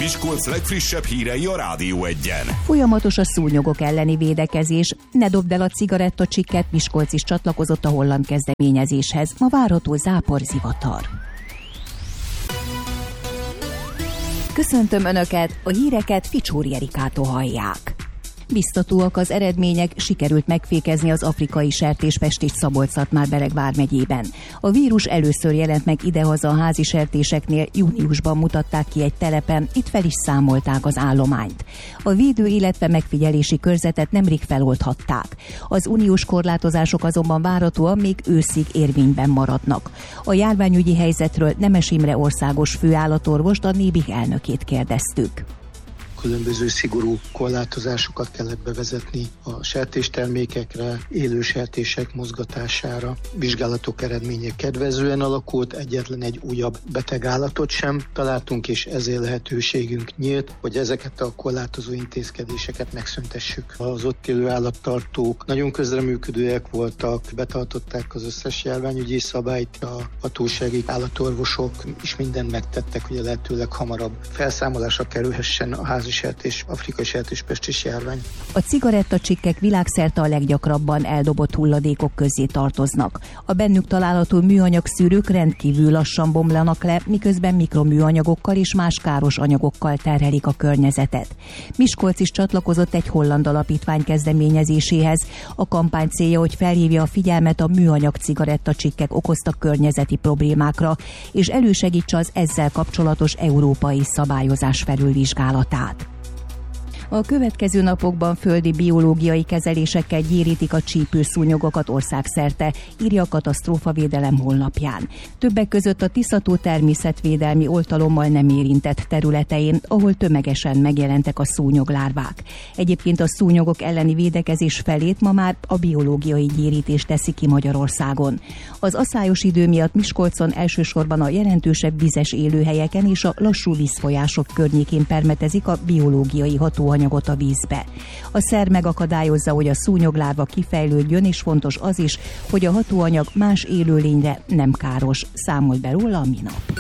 Miskolc legfrissebb hírei a Rádió Egyen. Folyamatos a szúnyogok elleni védekezés. Ne dobd el a cigarettacsikket, Miskolc is csatlakozott a holland kezdeményezéshez. Ma várható záporzivatar. Köszöntöm Önöket, a híreket Ficsóri Erikától hallják. Biztatóak az eredmények, sikerült megfékezni az afrikai sertéspestést Szabolcs-Szatmár-Bereg vármegyében. A vírus először jelent meg idehaza a házi sertéseknél, júniusban mutatták ki egy telepen, itt fel is számolták az állományt. A védő, illetve megfigyelési körzetet nemrég feloldhatták. Az uniós korlátozások azonban várhatóan még őszig érvényben maradnak. A járványügyi helyzetről Nemes Imre országos főállatorvost, a NÉBIH elnökét kérdeztük. Különböző szigorú korlátozásokat kellett bevezetni a sertéstermékekre, élő sertések mozgatására. Vizsgálatok eredménye kedvezően alakult, egyetlen egy újabb betegállatot sem találtunk, és ezért lehetőségünk nyílt, hogy ezeket a korlátozó intézkedéseket megszüntessük. Az ott élő állattartók nagyon közreműködőek voltak, betartották az összes járványügyi szabályt, a hatósági állatorvosok is mindent megtettek, hogy a lehetőleg hamarabb felszámolásra kerülhessen a házi sertés, afrikai sertéspestis járvány. A cigarettacsikkek világszerte a leggyakrabban eldobott hulladékok közé tartoznak. A bennük található műanyag szűrők rendkívül lassan bomlanak le, miközben mikroműanyagokkal és más káros anyagokkal terhelik a környezetet. Miskolc is csatlakozott egy holland alapítvány kezdeményezéséhez. A kampány célja, hogy felhívja a figyelmet a műanyag cigarettacsikkek okozta környezeti problémákra, és elősegítse az ezzel kapcsolatos európai szabályozás felülvizsgálatát. A következő napokban földi biológiai kezelésekkel gyérítik a csípőszúnyogokat országszerte, írja a Katasztrófavédelem honlapján. Többek között a Tisza-tó természetvédelmi oltalommal nem érintett területein, ahol tömegesen megjelentek a szúnyoglárvák. Egyébként a szúnyogok elleni védekezés felét ma már a biológiai gyérítés teszi ki Magyarországon. Az aszályos idő miatt Miskolcon elsősorban a jelentősebb vizes élőhelyeken és a lassú vízfolyások környékén permetezik a biológiai hatóanyagot a vízbe. A szer megakadályozza, hogy a szúnyoglárva kifejlődjön, és fontos az is, hogy a hatóanyag más élőlényre nem káros. Számolt be róla a minap.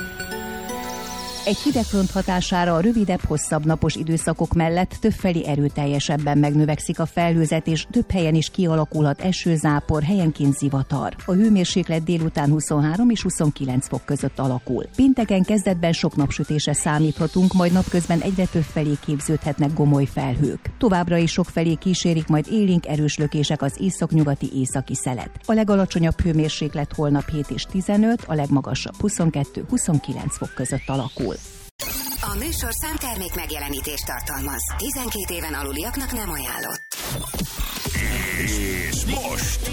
Egy hidegfront hatására a rövidebb, hosszabb napos időszakok mellett többfelé erőteljesebben megnövekszik a felhőzet, és több helyen is kialakulhat esőzápor, helyenként zivatar. A hőmérséklet délután 23 és 29 fok között alakul. Pénteken kezdetben sok napsütésre számíthatunk, majd napközben egyre többfelé képződhetnek gomoly felhők. Továbbra is sokfelé kísérik majd élénk erős lökések az északnyugati északi szelet. A legalacsonyabb hőmérséklet holnap 7 és 15, a legmagasabb 22-29 fok között alakul. A műsorszám termék megjelenítést tartalmaz. 12 éven aluliaknak nem ajánlott. És most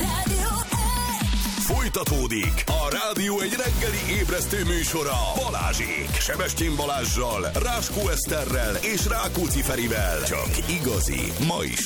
folytatódik a Rádió egy reggeli ébresztő műsora Balázsék. Sebestyén Balázssal, Ráskó Eszterrel és Rákóczi Ferivel. Csak igazi, ma is